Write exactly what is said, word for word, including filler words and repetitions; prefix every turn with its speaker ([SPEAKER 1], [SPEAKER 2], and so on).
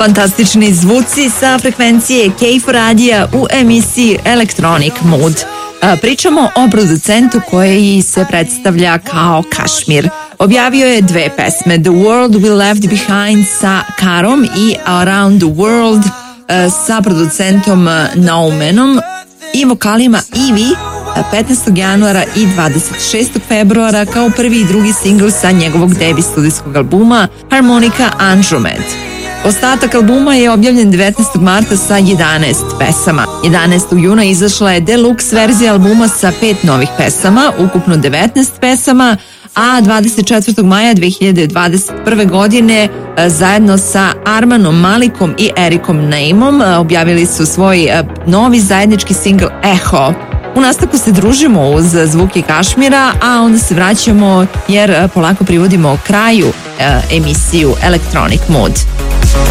[SPEAKER 1] Fantastični zvuci sa frekvencije K F radija u emisiji Electronic Mood. Pričamo o producentu koji se predstavlja kao Kashmir. Objavio je dve pesme, The World We Left Behind sa Karom i Around the World sa producentom Naumenom i vokalima Ivy petnaestog januara i dvadeset šestog februara kao prvi i drugi singl sa njegovog debut studijskog albuma Harmonica Andromed. Ostatak albuma je objavljen devetnaestog marta sa jedanaest pesama. jedanaestog juna izašla je deluxe verzija albuma sa pet novih pesama, ukupno devetnaest pesama, a dvadeset četvrtog maja dve hiljade dvadeset prve. godine zajedno sa Armanom Malikom i Erikom Naimom objavili su svoj novi zajednički singl Echo. U nastavku se družimo uz zvuke Kašmira, a onda se vraćamo jer polako privodimo kraju emisiju Electronic Mood.